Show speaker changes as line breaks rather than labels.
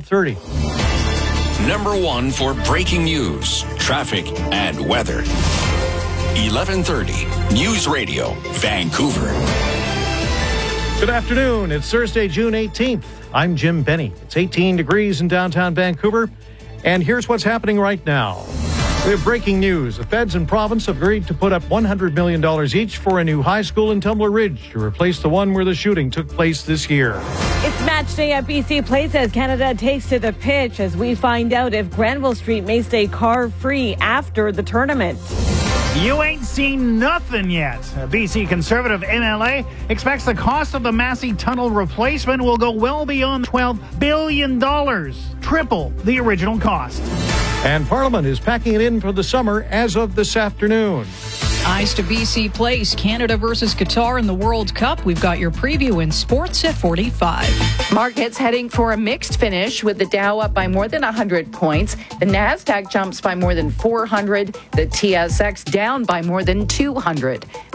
8:30.
Number 1 for breaking news, traffic, and weather. 11:30 News Radio, Vancouver.
Good afternoon. It's Thursday, June 18th. I'm Jim Benny. It's 18 degrees in downtown Vancouver. And here's what's happening right now. We have breaking news. The feds and province have agreed to put up $100 million each for a new high school in Tumbler Ridge to replace the one where the shooting took place this year.
It's match day at BC Place as Canada takes to the pitch as we find out if Granville Street may stay car-free after the tournament.
You ain't seen nothing yet. A BC Conservative MLA expects the cost of the Massey Tunnel replacement will go well beyond $12 billion, triple the original cost.
And Parliament is packing it in for the summer as of this afternoon.
Eyes to BC Place, Canada versus Qatar in the World Cup. We've got your preview in sports at 45.
Markets heading for a mixed finish with the Dow up by more than 100 points. The Nasdaq jumps by more than 400. The TSX down by more than 200.